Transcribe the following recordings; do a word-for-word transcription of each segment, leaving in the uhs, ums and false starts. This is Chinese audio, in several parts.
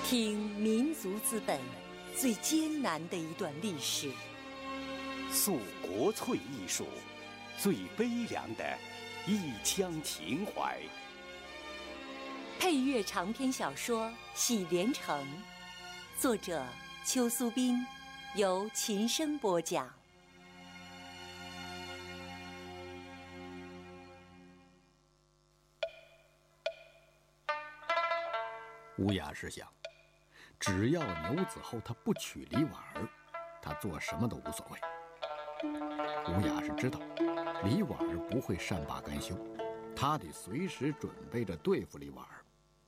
听民族资本最艰难的一段历史， 诉国粹艺术最悲凉的一腔情怀。 配乐长篇小说《喜连城》，作者邱苏斌，由琴声播讲。 乌雅是想，只要牛子厚他不娶李婉儿，他做什么都无所谓。乌雅是知道李婉儿不会善罢甘休，他得随时准备着对付李婉儿。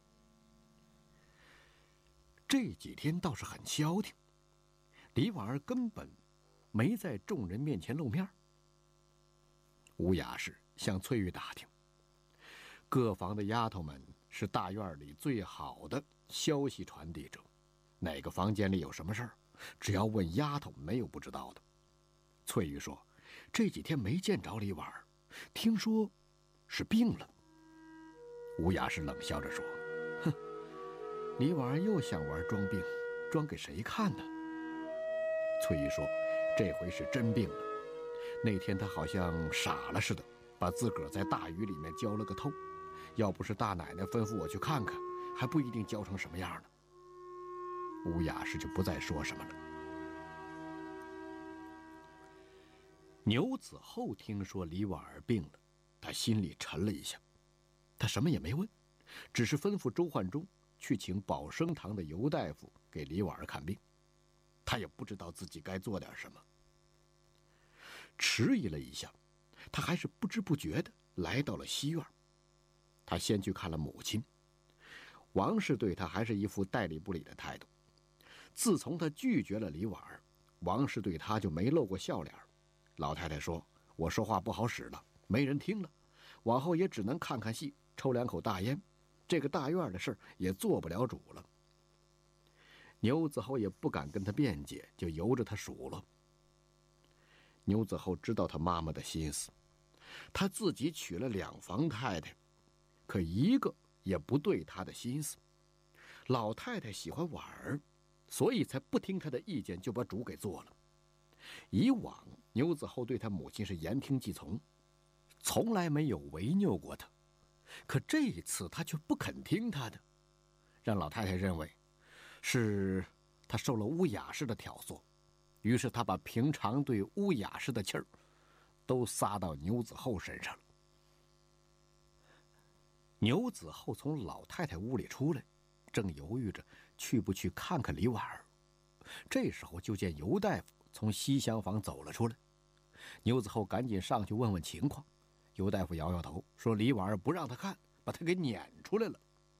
这几天倒是很消停，李婉儿根本没在众人面前露面。乌雅是向翠玉打听，各房的丫头们是大院里最好的消息传递者，哪个房间里有什么事儿，只要问丫头，没有不知道的。翠玉说，这几天没见着李婉儿，听说是病了。乌雅是冷笑着说，哼，李婉儿又想玩装病，装给谁看呢？翠玉说，这回是真病了，那天她好像傻了似的，把自个儿在大雨里面浇了个透，要不是大奶奶吩咐我去看看，还不一定浇成什么样呢。乌雅是就不再说什么了。牛子厚听说李婉儿病了，他心里沉了一下，他什么也没问，只是吩咐周焕忠去请保生堂的尤大夫给李婉儿看病。他也不知道自己该做点什么。迟疑了一下，他还是不知不觉地来到了西院。他先去看了母亲，王氏对他还是一副代理不理的态度。自从他拒绝了李婉儿，王氏对他就没露过笑脸。老太太说，我说话不好使了，没人听了，往后也只能看看戏，抽两口大烟，这个大院的事也做不了主了。牛子厚也不敢跟他辩解，就由着他数落。牛子厚知道他妈妈的心思，他自己娶了两房太太，可一个也不对他的心思。老太太喜欢婉儿，所以才不听他的意见就把主给做了。以往牛子厚对他母亲是言听计从，从来没有违拗过他，可这一次他却不肯听他的，让老太太认为是他受了乌雅氏的挑唆，于是他把平常对乌雅氏的气儿都撒到牛子厚身上了。牛子厚从老太太屋里出来，正犹豫着去不去看看李婉儿，这时候就见尤大夫从西厢房走了出来。牛子厚赶紧上去问问情况，尤大夫摇摇头说，李婉儿不让他看，把他给撵出来了。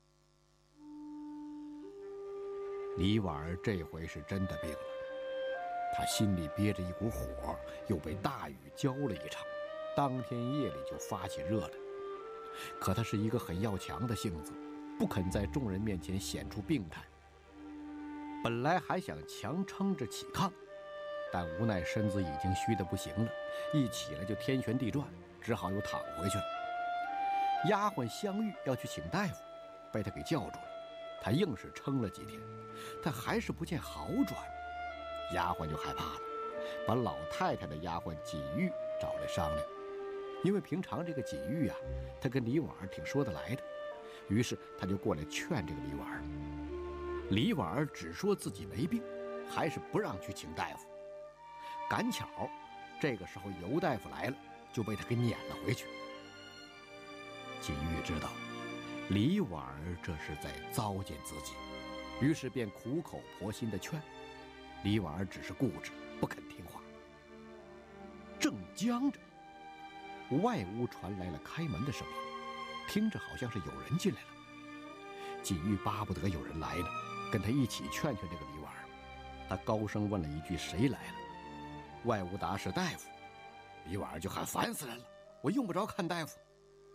李婉儿这回是真的病了，他心里憋着一股火，又被大雨浇了一场，当天夜里就发起热来。可他是一个很要强的性子，不肯在众人面前显出病态。本来还想强撑着起炕，但无奈身子已经虚得不行了，一起来就天旋地转，只好又躺回去了。丫鬟香玉要去请大夫，被他给叫住了。他硬是撑了几天，但还是不见好转。丫鬟就害怕了，把老太太的丫鬟锦玉找来商量。因为平常这个锦玉啊，他跟李婉儿挺说得来的，于是他就过来劝这个李婉儿。李婉儿只说自己没病，还是不让去请大夫。赶巧这个时候尤大夫来了，就被他给撵了回去。锦玉知道李婉儿这是在糟践自己，于是便苦口婆心地劝。李婉儿只是固执不肯听话。正僵着，外屋传来了开门的声音，听着好像是有人进来了。锦玉巴不得有人来呢，跟他一起劝劝这个李婉儿。他高声问了一句，谁来了？外屋答是大夫。李婉儿就喊，烦死人了，我用不着看大夫。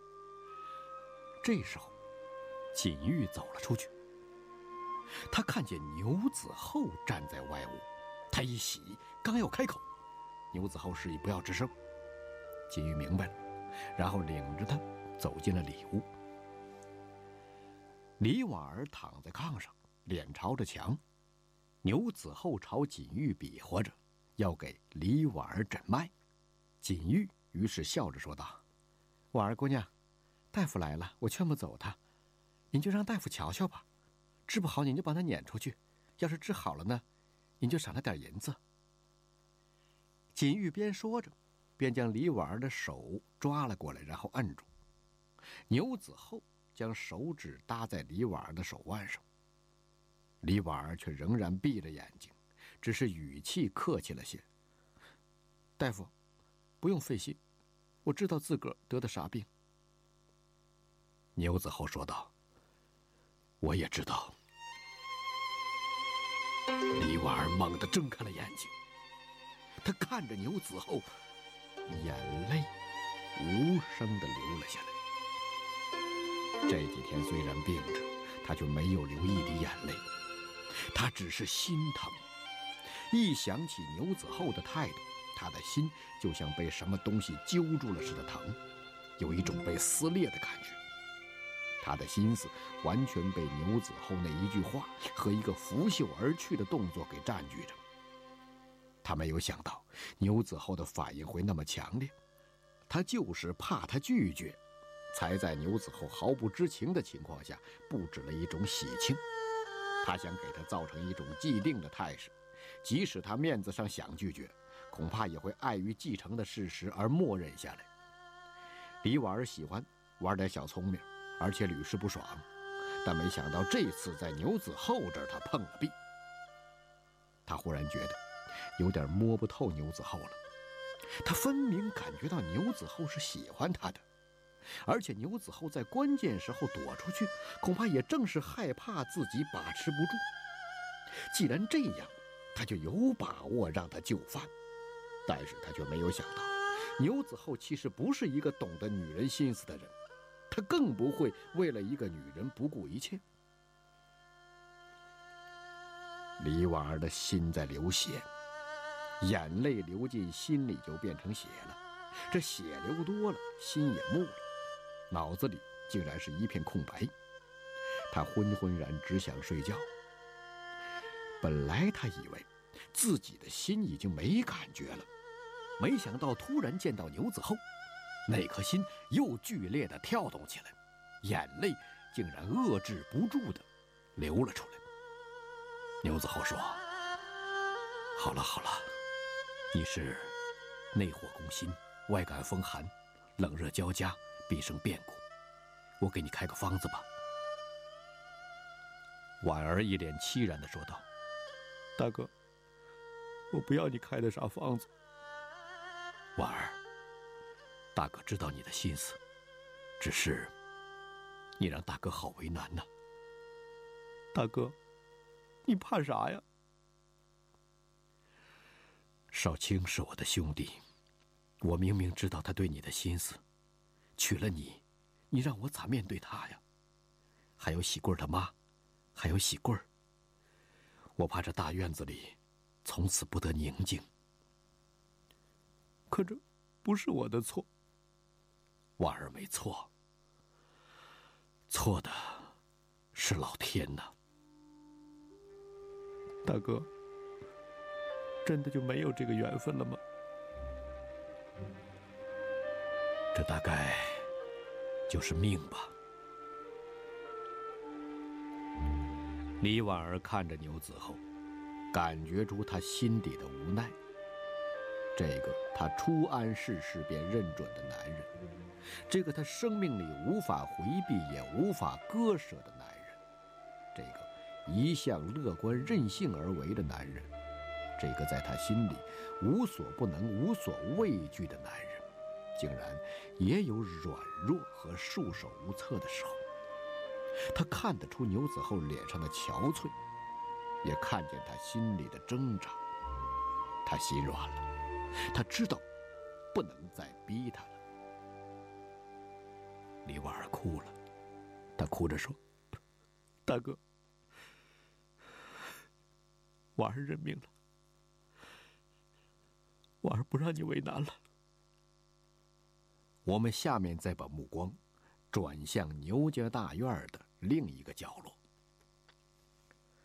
这时候锦玉走了出去，他看见牛子厚站在外屋，他一喜，刚要开口，牛子厚示意不要吱声。锦玉明白了，然后领着他走进了里屋。李婉儿躺在炕上， 脸朝着墙，牛子厚朝锦玉比划着，要给李婉儿诊脉。锦玉于是笑着说道：“婉儿姑娘，大夫来了，我劝不走他，您就让大夫瞧瞧吧，治不好您就把他撵出去，要是治好了呢，您就赏他点银子。”锦玉边说着，便将李婉儿的手抓了过来，然后按住。牛子厚将手指搭在李婉儿的手腕上，李婉儿却仍然闭着眼睛，只是语气客气了些：“大夫，不用费心，我知道自个儿得的啥病。”牛子厚说道：“我也知道。”李婉儿猛地睁开了眼睛，她看着牛子厚，眼泪无声地流了下来。这几天虽然病着，她却没有流一滴眼泪，她只是心疼。一想起牛子厚的态度，她的心就像被什么东西揪住了似的疼，有一种被撕裂的感觉。他的心思完全被牛子厚那一句话和一个拂袖而去的动作给占据着。他没有想到牛子厚的反应会那么强烈，他就是怕他拒绝，才在牛子厚毫不知情的情况下布置了一种喜庆。他想给他造成一种既定的态势，即使他面子上想拒绝，恐怕也会碍于继承的事实而默认下来。李婉儿喜欢玩点小聪明，而且屡试不爽，但没想到这次在牛子厚这儿他碰了壁。他忽然觉得有点摸不透牛子厚了，他分明感觉到牛子厚是喜欢他的，而且牛子厚在关键时候躲出去，恐怕也正是害怕自己把持不住。既然这样，他就有把握让他就范。但是他却没有想到，牛子厚其实不是一个懂得女人心思的人，他更不会为了一个女人不顾一切。李婉儿的心在流血，眼泪流进心里就变成血了，这血流多了，心也木了，脑子里竟然是一片空白。他昏昏然只想睡觉。本来他以为自己的心已经没感觉了，没想到突然见到牛子厚，那颗心又剧烈地跳动起来，眼泪竟然遏制不住地流了出来。牛子厚说：“好了好了，你是内火攻心，外感风寒，冷热交加，必生变故。我给你开个方子吧。”婉儿一脸凄然地说道：“大哥，我不要你开的啥方子。”婉儿，大哥知道你的心思，只是你让大哥好为难呐。大哥，你怕啥呀？少卿是我的兄弟，我明明知道他对你的心思，娶了你，你让我咋面对他呀？还有喜贵他妈，还有喜贵，我怕这大院子里从此不得宁静。可这不是我的错。婉儿没错，错的是老天呐。大哥，真的就没有这个缘分了吗？这大概就是命吧。李婉儿看着牛子厚，感觉出他心底的无奈。这个他初谙世事便认准的男人，这个他生命里无法回避也无法割舍的男人，这个一向乐观任性而为的男人，这个在他心里无所不能无所畏惧的男人，竟然也有软弱和束手无策的时候。他看得出牛子厚脸上的憔悴，也看见他心里的挣扎。他心软了，他知道不能再逼他了。李婉儿哭了，她哭着说：“大哥，婉儿认命了，婉儿不让你为难了。”我们下面再把目光转向牛家大院的另一个角落。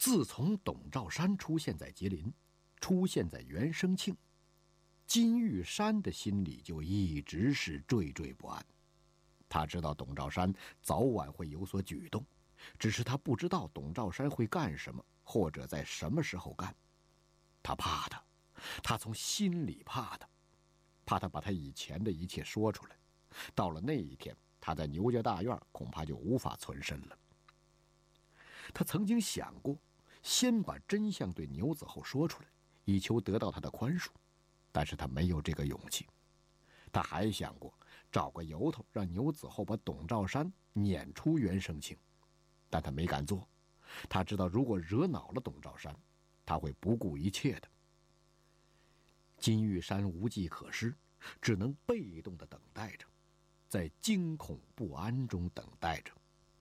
自从董兆山出现在吉林，出现在袁生庆，金玉山的心里就一直是惴惴不安。他知道董兆山早晚会有所举动，只是他不知道董兆山会干什么，或者在什么时候干。他怕他，他从心里怕他，怕他把他以前的一切说出来。到了那一天，他在牛家大院恐怕就无法存身了。他曾经想过，先把真相对牛子厚说出来，以求得到他的宽恕，但是他没有这个勇气。他还想过找个由头让牛子厚把董兆山撵出袁生庆，但他没敢做。他知道如果惹恼了董兆山，他会不顾一切的。金玉山无计可施，只能被动地等待着，在惊恐不安中等待着。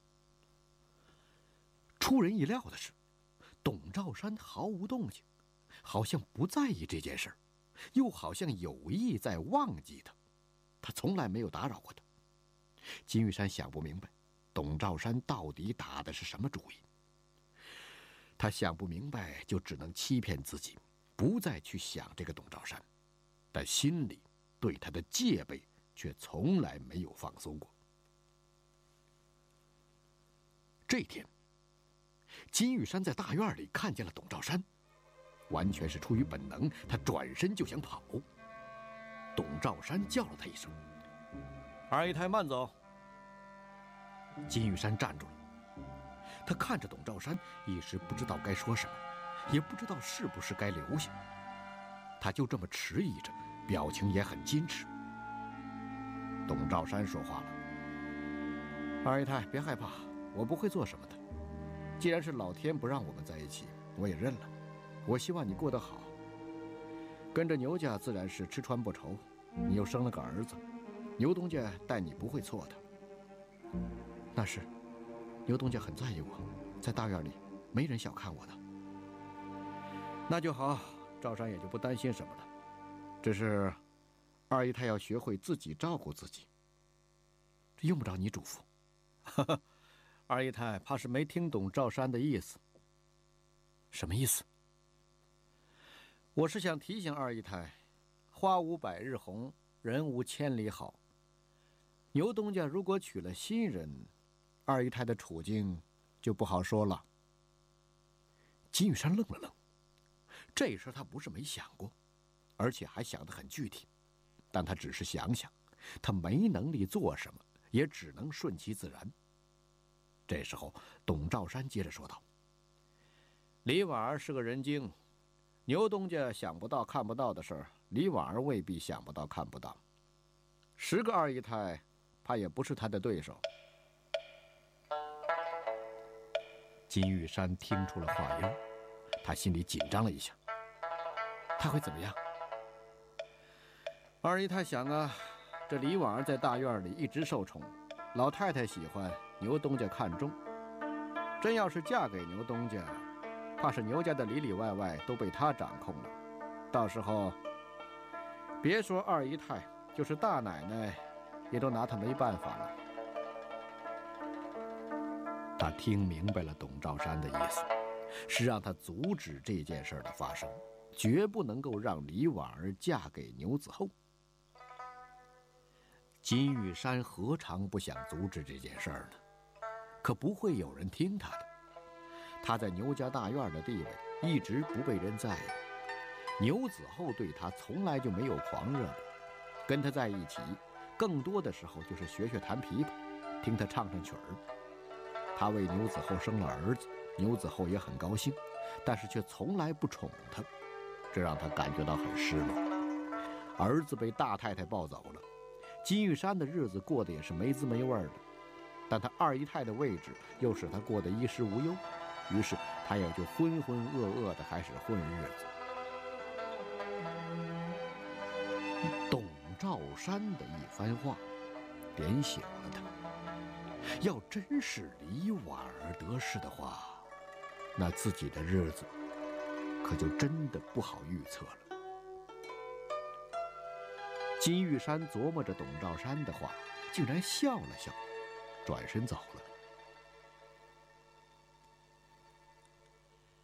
出人意料的是，董兆山毫无动静，好像不在意这件事，又好像有意在忘记他。他从来没有打扰过他。金玉山想不明白，董兆山到底打的是什么主意。他想不明白，就只能欺骗自己，不再去想这个董兆山，但心里对他的戒备却从来没有放松过。这天，金玉山在大院里看见了董兆山，完全是出于本能，他转身就想跑。董兆山叫了他一声：“ 二姨太慢走。” 金玉山站住了，他看着董兆山，一时不知道该说什么，也不知道是不是该留下。他就这么迟疑着，表情也很矜持。董兆山说话了：“二姨太，别害怕，我不会做什么的。既然是老天不让我们在一起，我也认了。我希望你过得好。跟着牛家自然是吃穿不愁，你又生了个儿子，牛东家待你不会错的。那是，牛东家很在意我，在大院里没人小看我的。那就好，赵山也就不担心什么了。只是，二姨太要学会自己照顾自己。这用不着你嘱咐。 哈哈，二姨太怕是没听懂赵山的意思。 什么意思？ 我是想提醒二姨太，花无百日红，人无千里好。牛东家如果娶了新人，二姨太的处境就不好说了。 金玉山愣了愣，这事他不是没想过，而且还想得很具体，但他只是想想，他没能力做什么，也只能顺其自然。这时候，董兆山接着说道：“ 李婉儿是个人精，牛东家想不到看不到的事儿，李婉儿未必想不到看不到。十个二姨太，怕也不是他的对手。” 金玉山听出了话音，他心里紧张了一下。他会怎么样？ 二姨太想啊，这李婉儿在大院里一直受宠，老太太喜欢，牛东家看中。真要是嫁给牛东家，怕是牛家的里里外外都被他掌控了。到时候，别说二姨太，就是大奶奶，也都拿他没办法了。 他听明白了董兆山的意思，是让他阻止这件事的发生，绝不能够让李婉儿嫁给牛子厚。金玉山何尝不想阻止这件事呢？可不会有人听他的。他在牛家大院的地位一直不被人在意，牛子厚对他从来就没有狂热过，跟他在一起，更多的时候就是学学弹琵琶，听他唱唱曲儿。他为牛子厚生了儿子，牛子厚也很高兴，但是却从来不宠他，这让他感觉到很失落。儿子被大太太抱走了，金玉山的日子过得也是没滋没味的，但他二姨太的位置又使他过得衣食无忧，于是他也就浑浑噩噩地开始混日子。董兆山的一番话点醒了他，要真是李婉儿得势的话，那自己的日子可就真的不好预测了。金玉山琢磨着董兆山的话，竟然笑了笑，转身走了。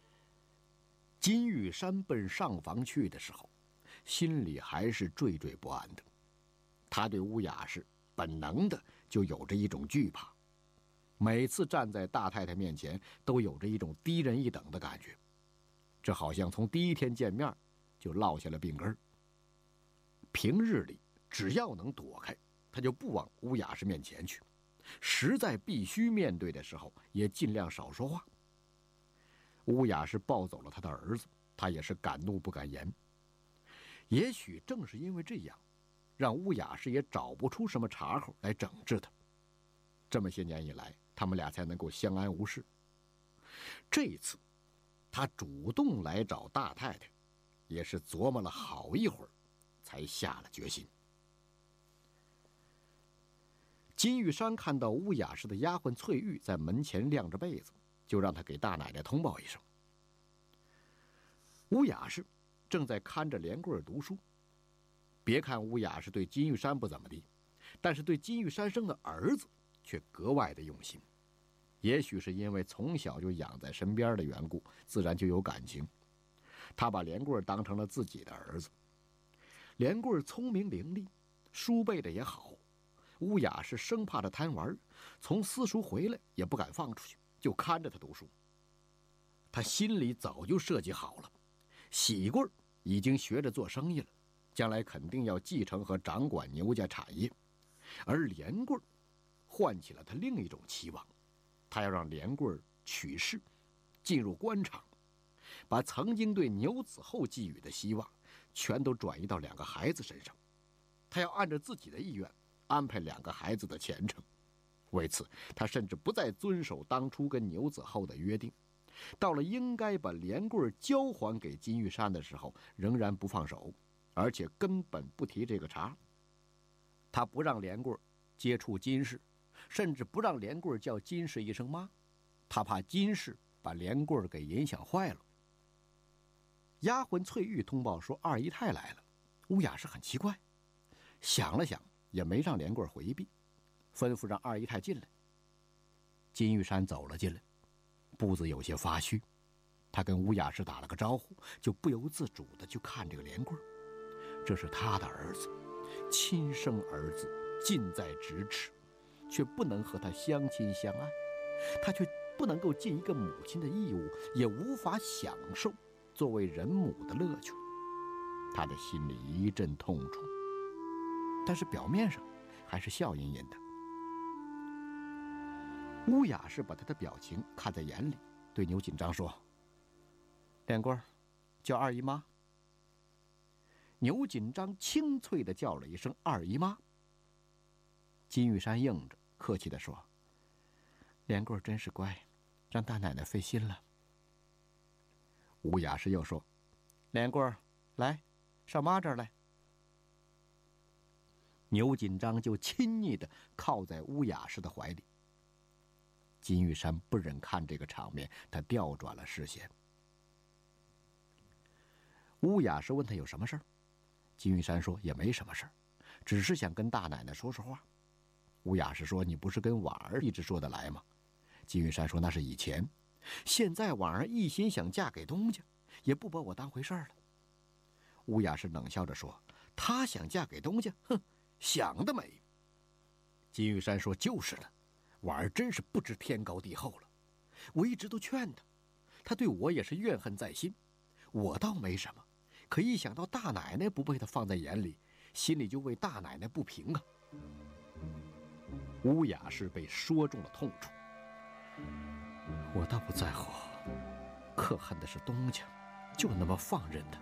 金玉山奔上房去的时候，心里还是惴惴不安的。他对乌雅氏本能的就有着一种惧怕，每次站在大太太面前，都有着一种低人一等的感觉。这好像从第一天见面就落下了病根。平日里只要能躲开，他就不往乌雅氏面前去，实在必须面对的时候，也尽量少说话。乌雅氏抱走了他的儿子，他也是敢怒不敢言。也许正是因为这样，让乌雅氏也找不出什么茬口来整治他。这么些年以来，他们俩才能够相安无事。这一次，他主动来找大太太，也是琢磨了好一会儿，才下了决心。金玉山看到乌雅氏的丫鬟翠玉在门前晾着被子，就让他给大奶奶通报一声。乌雅氏正在看着连贵儿读书。别看乌雅氏对金玉山不怎么地，但是对金玉山生的儿子却格外的用心。也许是因为从小就养在身边的缘故，自然就有感情。他把连贵儿当成了自己的儿子。连贵儿聪明伶俐，书背的也好。乌雅氏生怕他贪玩，从私塾回来也不敢放出去，就看着他读书。他心里早就设计好了，喜贵儿已经学着做生意了，将来肯定要继承和掌管牛家产业，而连贵儿唤起了他另一种期望，他要让连贵儿取士，进入官场，把曾经对牛子厚寄予的希望全都转移到两个孩子身上。他要按照自己的意愿安排两个孩子的前程。为此，他甚至不再遵守当初跟牛子厚的约定，到了应该把连贵儿交还给金玉山的时候，仍然不放手，而且根本不提这个茬。他不让连贵儿接触金氏，甚至不让连贵儿叫金氏一声妈，他怕金氏把连贵儿给影响坏了。丫鬟翠玉通报说二姨太来了。乌雅氏很奇怪，想了想也没让连贵儿回避，吩咐让二姨太进来。金玉山走了进来，步子有些发虚，他跟乌雅氏打了个招呼，就不由自主地去看这个连贵儿。这是他的儿子，亲生儿子，近在咫尺，却不能和他相亲相爱，他却不能够尽一个母亲的义务，也无法享受作为人母的乐趣。他的心里一阵痛楚，但是表面上还是笑吟吟的。乌雅氏把他的表情看在眼里，对牛锦章说：“连贵儿，叫二姨妈。”牛锦章清脆地叫了一声“二姨妈”。金玉山应着，客气地说：“连贵儿真是乖，让大奶奶费心了。”乌雅氏又说：“连贵儿，来，上妈这儿来。”牛锦章就亲昵地靠在乌雅氏的怀里。金玉山不忍看这个场面，他调转了视线。乌雅氏问他有什么事儿，金玉山说也没什么事儿，只是想跟大奶奶说说话。乌雅氏说：“你不是跟婉儿一直说得来吗？”金玉山说：“那是以前，现在婉儿一心想嫁给东家，也不把我当回事儿了。”乌雅氏冷笑着说：“她想嫁给东家，哼，想得美。”金玉山说：“就是的，婉儿真是不知天高地厚了。我一直都劝她，她对我也是怨恨在心。我倒没什么，可一想到大奶奶不被她放在眼里，心里就为大奶奶不平啊。”乌雅氏被说中了痛处。我倒不在乎，可恨的是东家就那么放任他。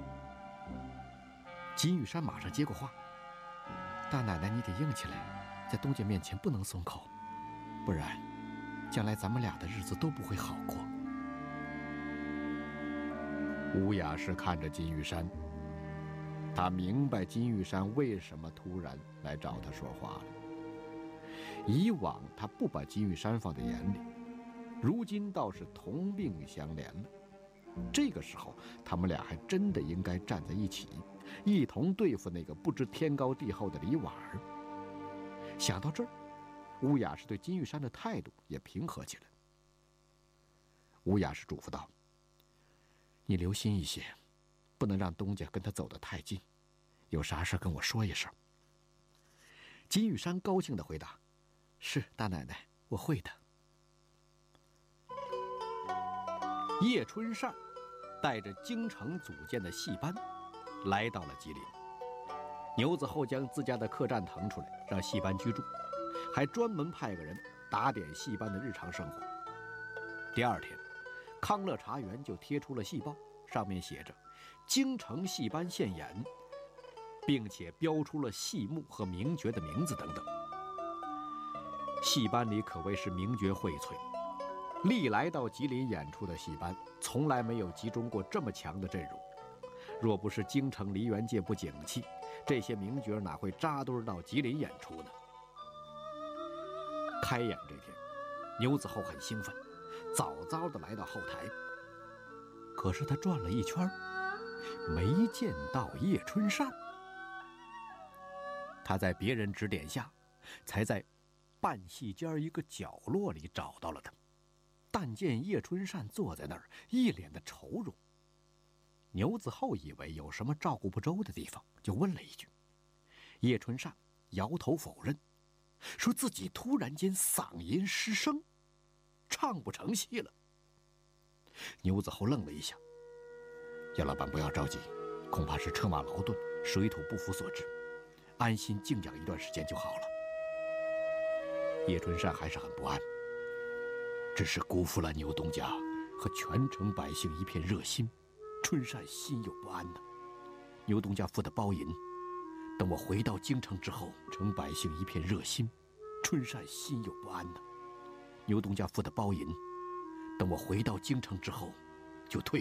金玉山马上接过话：“大奶奶，你得硬起来，在东家面前不能松口，不然将来咱们俩的日子都不会好过。”乌雅氏看着金玉山，他明白金玉山为什么突然来找他说话了。以往他不把金玉山放在眼里，如今倒是同病相怜了。这个时候，他们俩还真的应该站在一起，一同对付那个不知天高地厚的李婉儿。想到这儿，乌雅氏对金玉山的态度也平和起来。乌雅氏嘱咐道：“ 你留心一些，不能让东家跟他走得太近，有啥事跟我说一声。”金玉山高兴地回答：“是，大奶奶，我会的。”叶春善带着京城组建的戏班来到了吉林。牛子厚将自家的客栈腾出来，让戏班居住，还专门派个人打点戏班的日常生活。第二天，康乐茶园就贴出了戏报，上面写着“京城戏班现演”，并且标出了戏目和名角的名字等等。戏班里可谓是名角荟萃，历来到吉林演出的戏班从来没有集中过这么强的阵容。若不是京城梨园界不景气，这些名角哪会扎堆到吉林演出呢？开演这天，牛子厚很兴奋，早早地来到后台。可是他转了一圈，没见到叶春善。他在别人指点下，才在半戏间一个角落里找到了他。但见叶春善坐在那儿，一脸的愁容。牛子厚以为有什么照顾不周的地方，就问了一句。叶春善摇头否认，说自己突然间嗓音失声，唱不成戏了。牛子厚愣了一下：“叶老板不要着急，恐怕是车马劳顿、水土不服所致，安心静养一段时间就好了。”叶春善还是很不安，只是辜负了牛东家和全城百姓一片热心，春善心有不安呢。牛东家付的包银，等我回到京城之后，城百姓一片热心，春善心有不安呢。牛东家付的包银，等我回到京城之后，就退